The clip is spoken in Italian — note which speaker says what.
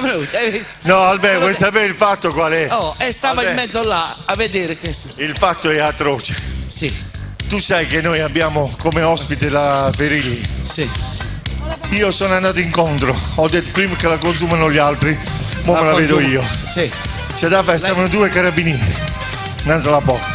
Speaker 1: minuti, hai visto?
Speaker 2: No, Alberto, vuoi sapere il fatto qual è?
Speaker 1: Oh, e stava in
Speaker 2: Alberto,
Speaker 1: mezzo là a vedere che...
Speaker 2: il fatto è atroce.
Speaker 1: Sì,
Speaker 2: Tu sai che noi abbiamo come ospite la Ferilli.
Speaker 1: sì.
Speaker 2: Io sono andato incontro, ho detto prima che la consumano gli altri, ora me la vedo io.
Speaker 1: Sì.
Speaker 2: C'è da fare, stavano due carabinieri innanzi alla porta.